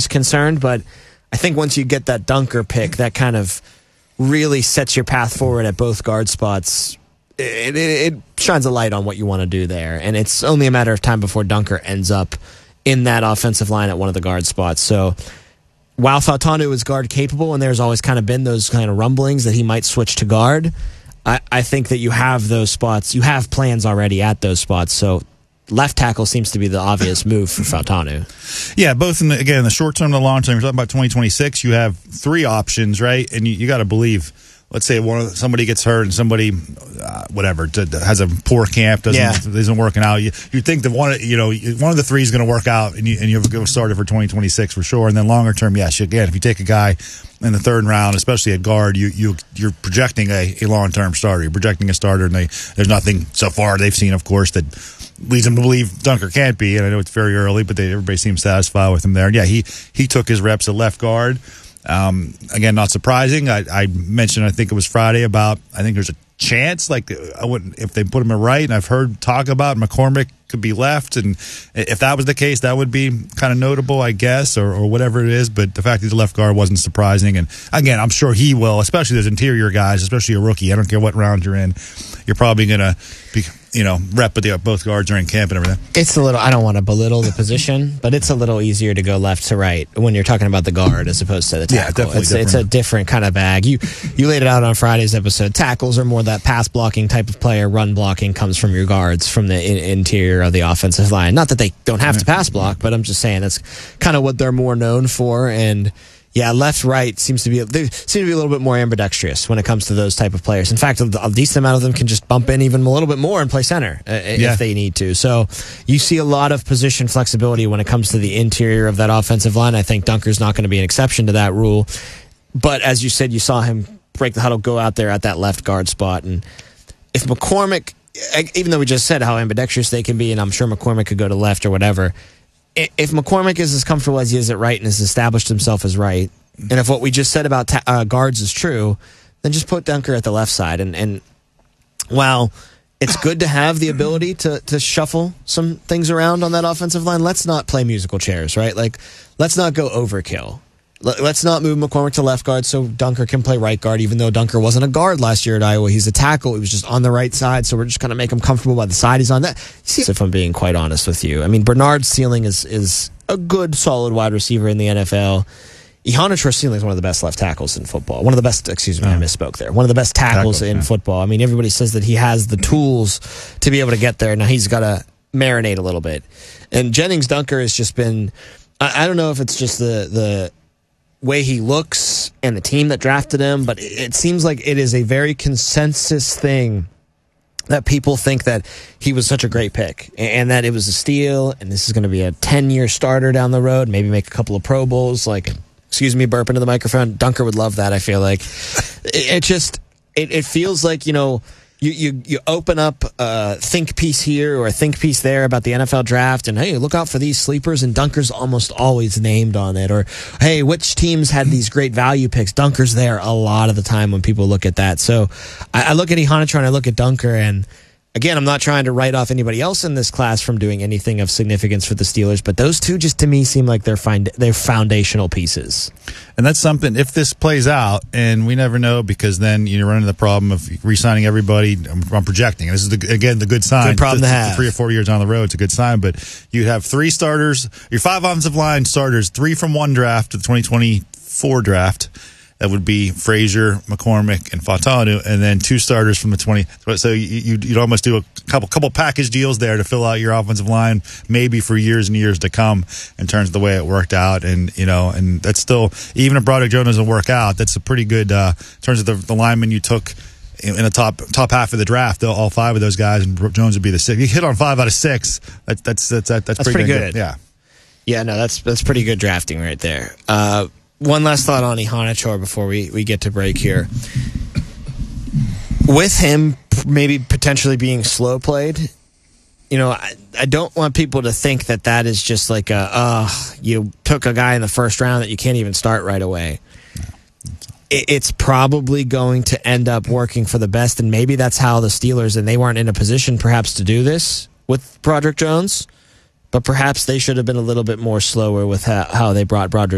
concerned, but I think once you get that Dunker pick, that kind of really sets your path forward at both guard spots. It shines a light on what you want to do there, and it's only a matter of time before Dunker ends up in that offensive line at one of the guard spots. So while Fautanu is guard capable, and there's always kind of been those kind of rumblings that he might switch to guard, I think that you have those spots. You have plans already at those spots, so left tackle seems to be the obvious move for Fautanu. Yeah, both in the short term and the long term. You're talking about 2026. You have three options, right? And you got to believe. Let's say somebody gets hurt and somebody, has a poor camp, isn't working out. You think that one of the three is going to work out, and you have a starter for 2026 for sure. And then longer term, yes, again, if you take a guy in the third round, especially at guard, you're projecting a long term starter. You're projecting a starter, and there's nothing so far they've seen, of course, that leads them to believe Dunker can't be. And I know it's very early, but everybody seems satisfied with him there. And yeah, he took his reps at left guard. Again, not surprising. I mentioned, I think it was Friday, I think there's a chance, I wouldn't, if they put him at right, and I've heard talk about McCormick could be left, and if that was the case, that would be kind of notable, I guess, or whatever it is, but the fact that he's a left guard wasn't surprising, and again, I'm sure he will, especially those interior guys, especially a rookie. I don't care what round you're in, you're probably going to be, rep with both guards during camp and everything. It's a little, I don't want to belittle the position, but it's a little easier to go left to right when you're talking about the guard as opposed to the tackle. Yeah, definitely it's a different kind of bag. You laid it out on Friday's episode. Tackles are more that pass blocking type of player. Run blocking comes from your guards, from the interior of the offensive line. Not that they don't have to pass block, but I'm just saying that's kind of what they're more known for. And yeah, left-right seem to be a little bit more ambidextrous when it comes to those type of players. In fact, a decent amount of them can just bump in even a little bit more and play center if they need to. So you see a lot of position flexibility when it comes to the interior of that offensive line. I think Dunker's not going to be an exception to that rule. But as you said, you saw him break the huddle, go out there at that left guard spot. And if McCormick, even though we just said how ambidextrous they can be, and I'm sure McCormick could go to left or whatever, if McCormick is as comfortable as he is at right and has established himself as right, and if what we just said about guards is true, then just put Dunker at the left side. And while it's good to have the ability to shuffle some things around on that offensive line, let's not play musical chairs, right? Let's not go overkill. Let's not move McCormick to left guard so Dunker can play right guard, even though Dunker wasn't a guard last year at Iowa. He's a tackle. He was just on the right side, so we're just going to make him comfortable by the side he's on. That, if I'm being quite honest with you. I mean, Bernard's ceiling is a good, solid wide receiver in the NFL. Ihanacho's ceiling is one of the best left tackles in football. One of the best, I misspoke there. One of the best tackles in football. I mean, everybody says that he has the tools to be able to get there. Now, he's got to marinate a little bit. And Jennings Dunker has just been, I don't know if it's just the way he looks and the team that drafted him, but it seems like it is a very consensus thing that people think that he was such a great pick and that it was a steal and this is going to be a 10-year starter down the road, maybe make a couple of Pro Bowls. Excuse me, burp into the microphone. Dunker would love that, I feel like. It feels like, you open up a think piece here or a think piece there about the NFL draft, and hey, look out for these sleepers, and Dunker's almost always named on it. Or hey, which teams had these great value picks? Dunker's there a lot of the time when people look at that. So I look at Ihanacho and I look at Dunker, and again, I'm not trying to write off anybody else in this class from doing anything of significance for the Steelers, but those two just to me seem like they're foundational pieces. And that's something, if this plays out, and we never know, because then you run into the problem of re-signing everybody. I'm projecting. This is, the good sign. Good problem to have. 3 or 4 years down the road, it's a good sign. But you have 3 starters, your 5 offensive line starters, 3 from one draft to the 2024 draft. That would be Frazier, McCormick, and Fautanu, and then 2 starters from the 20. So you'd almost do a couple package deals there to fill out your offensive line, maybe for years and years to come, in terms of the way it worked out. And and that's still, even if Broderick Jones doesn't work out, that's a pretty good in terms of the linemen you took in the top half of the draft. All 5 of those guys, and Jones would be the 6th. You hit on 5 out of 6. That's pretty good. Yeah. No, that's pretty good drafting right there. One last thought on Ihanacho before we get to break here. With him maybe potentially being slow played, I don't want people to think that is just like you took a guy in the first round that you can't even start right away. It's probably going to end up working for the best, and maybe that's how the Steelers, and they weren't in a position perhaps to do this with Broderick Jones, but perhaps they should have been a little bit more slower with how they brought Broderick